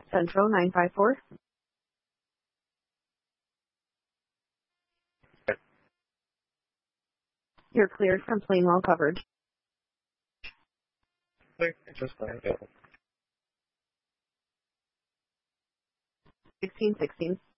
Central 954. You're cleared from Plainwell coverage. Just fine. 1616.